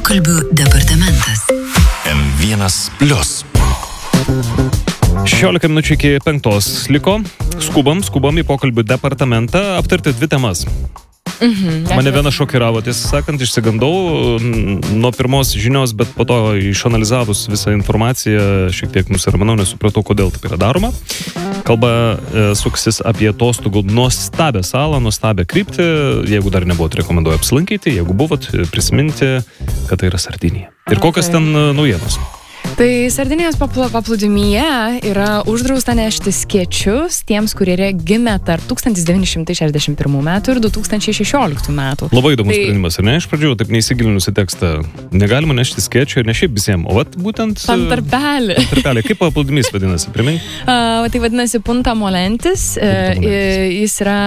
Pokalbių departamentas. M1 Plius. 16 minučių iki 5 liko. Skubam į pokalbių departamentą aptarti 2 temas. Mane viena šokiravo, tiesą sakant, išsigandau nuo pirmos žinios, bet po to išanalizavus visą informaciją šiek tiek nusiraminau, nesupratau, kodėl taip yra daroma. Kalba suksis apie atostogų nuostabią salą, nuostabią kryptį. Jeigu dar nebuvot, rekomenduoju apsilankyti. Jeigu buvot, prisiminti, kad tai yra Sardinija. Ir kokios ten naujienos? Tai Sardinijos paplūdimyje yra uždrausta nešti skėčius tiems, kurie yra gimę tarp 1961 metų ir 2016 metų. Labai įdomus sprendimas, ar ne? Iš pradžių taip neįsigilinusi tekstą. Negalima nešti skėčių ir ne šiaip visiems, o vat būtent... Pantarpelį. Kaip paplūdimys vadinasi, primink? Tai vadinasi Punta Molentis. Jis yra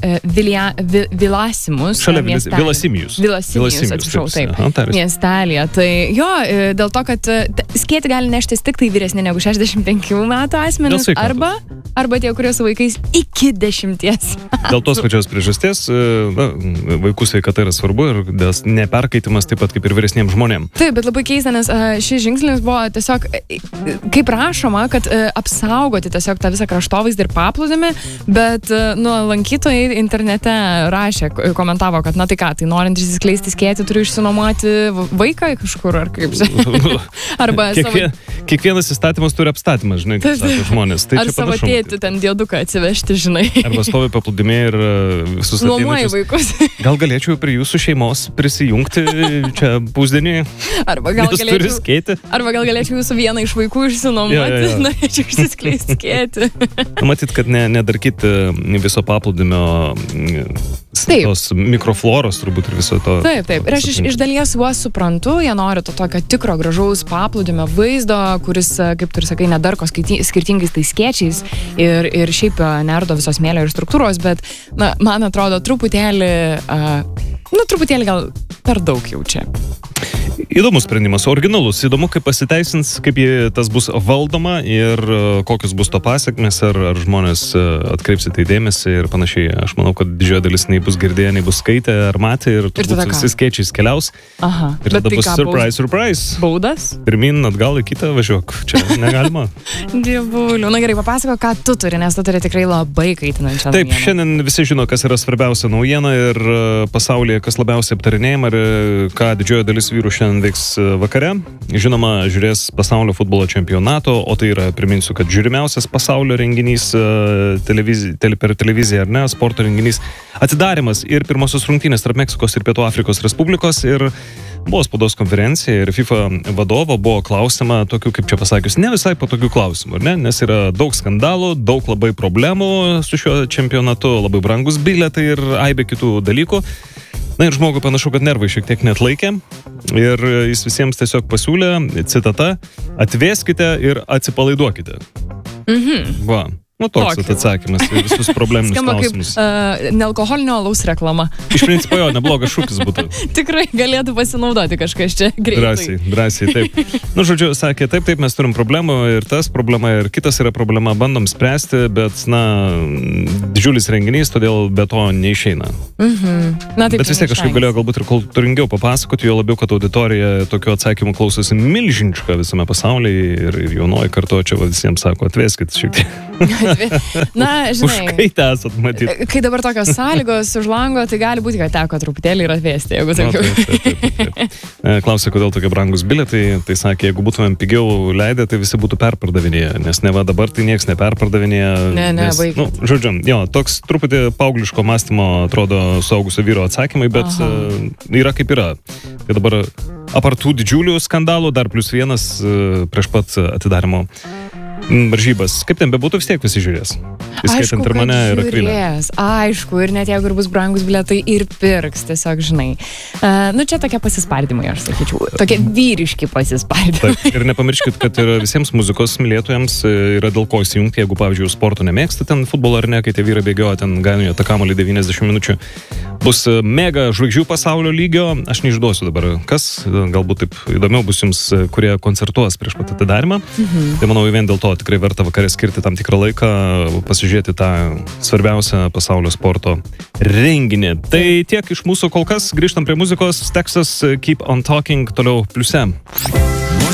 Vilasimus. Šalia Vilasimijus. Vilasimijus, atsiprašau, taip. Miestelėje. Tai jo, dėl to, kad skėti gali neštis tik tai vyresni negu 65 metų asmenys, arba tie, kurie su vaikais iki 10 metų. Dėl tos pačios priežasties, vaikų sveikata yra svarbu ir neperkaitimas taip pat kaip ir vyresniems žmonėms. Taip, bet labai keista, nes šis žingsnis buvo tiesiog, kaip rašoma, kad apsaugoti tiesiog tą visą kraštovaizdį ir paplūdimį, bet lankytojai internete rašė, komentavo, kad na tai ką, tai norint išsiskleisti skėtį, turiu išsinuomoti vaiką kažkur ar kaip. Arba kiekvienas įstatymas turi apstatymą, žinai, kaip sako žmonės. Tai ar savo tėtį ten dieduką atsivežti, žinai. Arba stovi paplūdimė ir visus nuomoja vaikus. Gal galėčiau prie jūsų šeimos prisijungti čia pusdienį? Arba gal galėčiau jūsų vieną iš vaikų išsinuomoti, norėčiau išsiskleisti skėtį. Matyt, kad nedarkyti viso paplūdimio tos mikrofloros turbūt ir viso to. Taip. Ir aš iš dalies juos suprantu, jie nori to tokio tikro gražaus paplūdimio vaizdo, kuris, kaip tu ir sakai, nedarko skirtingais tais skėčiais ir šiaip nerdo visos smėlio ir struktūros, bet man atrodo truputėlį gal per daug jau čia. Įdomus sprendimas, originalus, įdomu, kaip pasiteisins, kaip tas bus valdoma ir kokios bus to pasiekmes, ar žmonės atkreipsite į dėmesį ir panašiai. Aš manau, kad didžioji dalis nei bus girdėję, nei bus skaitę ar matę ir turbūt visi skėčiais keliaus. Aha. Ir tada bus surprise. Baudas? Pirmin, atgal į kitą važiuok. Čia negalima. Dievuliu. Na gerai, papasako, ką tu turi, nes tu turi tikrai labai kaitinančią naujieną. Taip, šiandien visi žino, kas yra svarbiausia naujiena ir pasaulyje, kas labiausiai aptarinėjama ir ką didžioji dalis vyrų šiandien veiks vakare. Žinoma, žiūrės pasaulio futbolo čempionato, o tai yra, priminsiu, kad žiūrimiausias pasaulio renginys per televiziją, ar ne, sporto renginys, atidarimas ir pirmosios rungtynės tarp Meksikos ir Pietų Afrikos Respublikos ir buvo spaudos konferencija ir FIFA vadovo buvo klausima tokių, kaip čia pasakius, ne visai patogių klausimų, ne? Nes yra daug skandalų, daug labai problemų su šiuo čempionatu, labai brangus bilietai ir aibė kitų dalykų. Na ir žmogui panašu, kad nervai šiek tiek neatlaikė ir jis visiems tiesiog pasiūlė, citata, atvėskite ir atsipalaiduokite. Va. Nu, toks atsakymas į visus probleminius klausimus. Skamba kaip nealkoholinio alaus reklama. Iš principo jo, neblogas šūkis būtų. Tikrai galėtų pasinaudoti kažkas čia greitai. Drąsiai, taip. Nu, žodžiu, sakė, taip, mes turim problemų ir tas problema, ir kitas yra problema, bandom spręsti, bet, didžiulis renginys, todėl be to neišeina. Bet vis tiek kažkaip galėjo galbūt ir kultūringiau papasakoti, jo labiau, kad auditorija tokių atsakymų klausosi milžiniška visame pasaulyje ir jaunoji karto čia visiems sako, atveskit šiek tiek. Na, žinai, užkaitę esat matyti. Kai dabar tokios sąlygos už lango, tai gali būti, kad teko truputėlį ir atvėsti, jeigu sakiau. Taip. Klausė, kodėl tokie brangus bilietai, tai sakė, jeigu būtumėm pigiau leidę, tai visi būtų perpardavinėję, nes neva dabar tai nieks neperpardavinėja. Vaikai. Žodžiu, jo, toks truputį paaugliško mąstymo atrodo suaugusio vyro atsakymai, bet yra kaip yra. Tai dabar apart tų didžiulių skandalų, dar plus vienas prieš pat atidarimo varžybas. Kaip ten bebūtų, vis tiek visi žiūrės. Įskaitant ir mane ir Akvilę. Aišku, ir net jeigu ir bus brangus bilietai ir pirks, tiesiog žinai. Čia tokie pasispardymai, aš sakyčiau. Tokie vyriški pasispardymai. Taip, ir nepamirškit, kad ir visiems muzikos mylėtojams yra dėl ko įsijungti, jeigu, pavyzdžiui, sporto nemėgsta ten futbolo ar ne, kai tie vyrai bėgioja ten gainoje tą kamuolį 90 minučių. Bus mega žvaigždžių pasaulio lygio. Aš neišduosiu dabar, kas galbūt taip įdomiau bus jums, kurie koncertuos prieš pat atidarimą. Tai manau, vien dėl to tikrai verta vakarė skirti tam tikrą laiką, pasižiūrėti tą svarbiausią pasaulio sporto renginį. Tai tiek iš mūsų kol kas, grįžtam prie muzikos, Texas Keep on Talking, toliau pliuse.